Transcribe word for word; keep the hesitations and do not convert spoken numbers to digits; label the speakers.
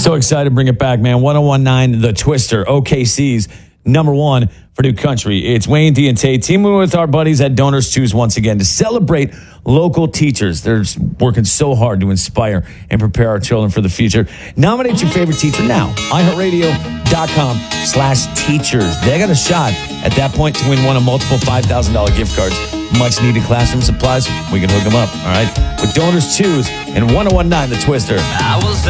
Speaker 1: So excited to bring it back, man. ten nineteen The Twister, O K C's number one for New Country. It's Wayne, D, and Tate teaming with our buddies at Donors Choose once again to celebrate local teachers. They're working so hard to inspire and prepare our children for the future. Nominate your favorite teacher now. iHeartRadio.com slash teachers. They got a shot at that point to win one of multiple five thousand dollars gift cards. Much needed classroom supplies. We can hook them up. All right. With Donors Choose and ten nineteen The Twister.
Speaker 2: I was